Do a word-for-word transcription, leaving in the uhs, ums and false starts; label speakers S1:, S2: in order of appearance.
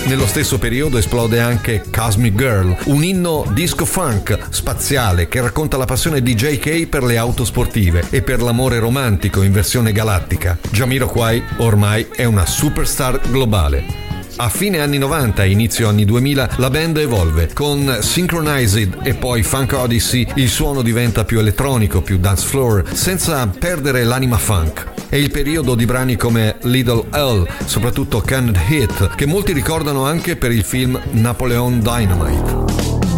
S1: Nello stesso periodo esplode anche Cosmic Girl, un inno disco funk spaziale che racconta la passione di J K per le auto sportive e per l'amore romantico in versione galattica. Jamiroquai ormai è una superstar globale. A fine anni novanta e inizio anni duemila la band evolve. Con Synchronized e poi Funk Odyssey il suono diventa più elettronico, più dance floor, senza perdere l'anima funk. È il periodo di brani come Little L, soprattutto Canned Heat, che molti ricordano anche per il film Napoleon Dynamite.